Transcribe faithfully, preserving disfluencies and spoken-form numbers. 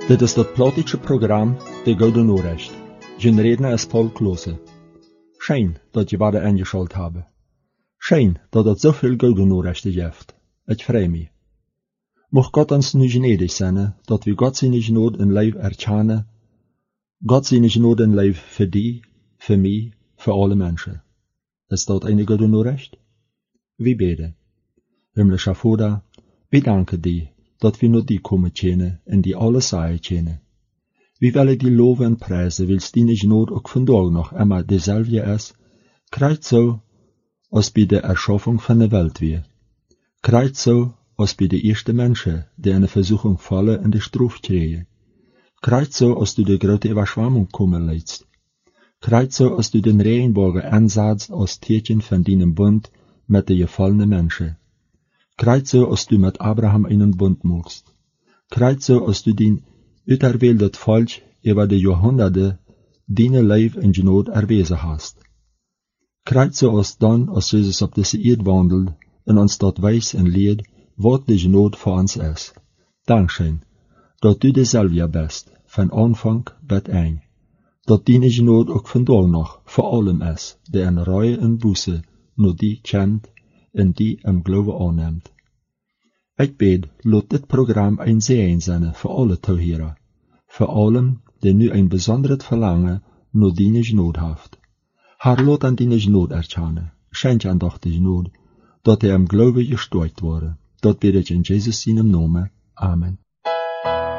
Dit is dat plotische program De Gouden Oorrecht. Zijn redner is Paul Klose. Schön, dat je wat eingeschaltet hebben. Schön, dat het zoveel Gouden Oorrechten geeft. Ik freue mich. Mocht Gott ons nu gnädig zijn, dat we God zijn genade in leven erkennen. God zijn genade in leven voor die, voor mij, voor alle mensen. Is dat een Gouden Oorrecht? We bidden. Himmlischer Vater, we danken die, dat we naar die komen kennen en die alle saaien kennen. We willen die loven en prijzen, wils die genade ook vandaag nog immer dezelfde is, krijgt zo als bij de erschaffing van de wereld weer. Krijgt zo als bij de eerste mensen, die in de verzoeking vallen en de straf krijgen. Krijgt zo als du de grote überschwamming komen leidst. Krijgt zo als du den regenbogen aanzet als teken van die bund met de gevallene mensen. Krijgt zo als du met Abraham einen bund moest. Krijgt zo als du die uiterwählte volk über de jahrhunderten diene leven en genade erwezen hast. Krijgt zo als dan als Jezus op deze eerd wandelt en ons dat wijs en leert wat de genade voor ons is. Dankzij dat du dezelfde bent, van aanvang tot eind. Dat die genade ook vandaag nog voor allen is, die een rije en boete naar die kent en die hem geloven aanneemt. Ik bid, laat dit programma een zegen zijn voor alle toeheren, voor allen die nu een bijzonder verlangen naar die genade heeft. Haar laat aan die genade erkennen, schenk aan toch de genade, dat hij hem geloven gestoord worden. Dat bid ik in Jezus zijn naam. Amen.